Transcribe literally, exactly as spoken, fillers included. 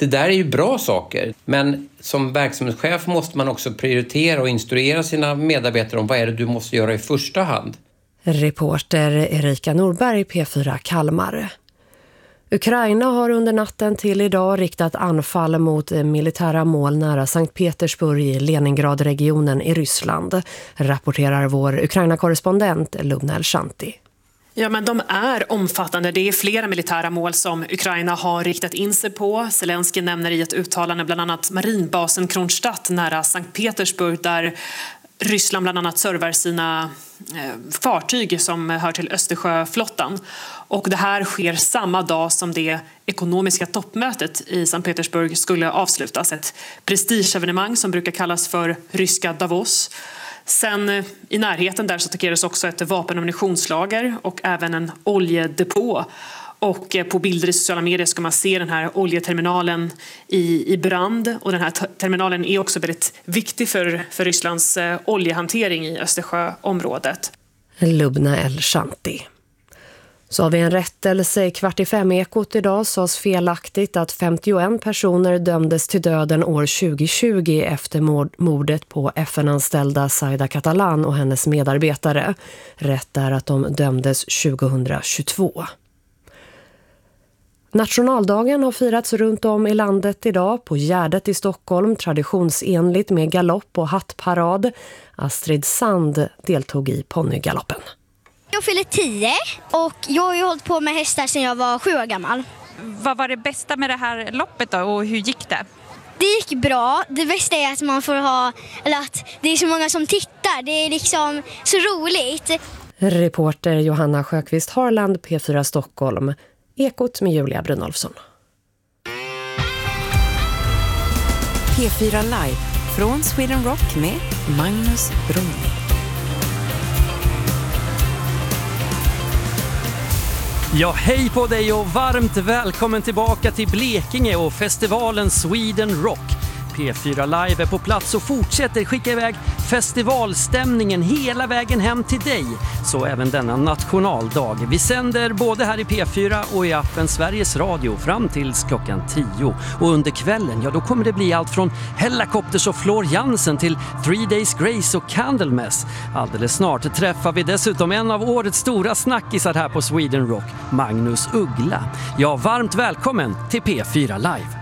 det där är ju bra saker, men som verksamhetschef måste man också prioritera och instruera sina medarbetare om vad är det du måste göra i första hand. Reporter Erika Norberg, P fyra Kalmar. Ukraina har under natten till idag riktat anfall mot militära mål nära Sankt Petersburg i Leningradregionen i Ryssland, rapporterar vår Ukraina-korrespondent Lubna El-Shanti. Ja, men de är omfattande. Det är flera militära mål som Ukraina har riktat in sig på. Zelensky nämner i ett uttalande bland annat marinbasen Kronstadt nära Sankt Petersburg, där Ryssland bland annat servar sina eh, fartyg som hör till Östersjöflottan. Och det här sker samma dag som det ekonomiska toppmötet i Sankt Petersburg skulle avslutas. Ett prestigeevenemang som brukar kallas för ryska Davos. Sen i närheten där så attackeras också ett vapen- och ammunitionslager och även en oljedepå. Och på bilder i sociala medier ska man se den här oljeterminalen i, i brand. Och den här t- terminalen är också väldigt viktig för, för Rysslands eh, oljehantering i Östersjöområdet. Lubna El-Shanti. Så har vi en rättelse i Kvart i fem-ekot idag. Sades felaktigt att femtioen personer dömdes till döden år tjugohundratjugo efter mordet på F N-anställda Zaida Catalan och hennes medarbetare. Rätt är att de dömdes tjugohundratjugotvå. Nationaldagen har firats runt om i landet idag. På Gärdet i Stockholm traditionsenligt med galopp och hattparad. Astrid Sand deltog i ponnygaloppen. Jag fyller tio och jag har ju hållit på med hästar sedan jag var sju år gammal. Vad var det bästa med det här loppet då och hur gick det? Det gick bra. Det bästa är att man får ha, eller att det är så många som tittar. Det är liksom så roligt. Reporter Johanna Sjöqvist Harland, P fyra Stockholm. Ekot med Julia Brynolfsson. P fyra Live från Sweden Rock med Magnus Brunning. Ja, hej på dig och varmt välkommen tillbaka till Blekinge och festivalen Sweden Rock. P fyra Live är på plats och fortsätter skicka iväg festivalstämningen hela vägen hem till dig. Så även denna nationaldag. Vi sänder både här i P fyra och i appen Sveriges Radio fram tills klockan tio. Och under kvällen, ja då kommer det bli allt från Hellacopters och Floor Jansen till Three Days Grace och Candlemass. Alldeles snart träffar vi dessutom en av årets stora snackisar här på Sweden Rock, Magnus Uggla. Ja, varmt välkommen till P fyra Live.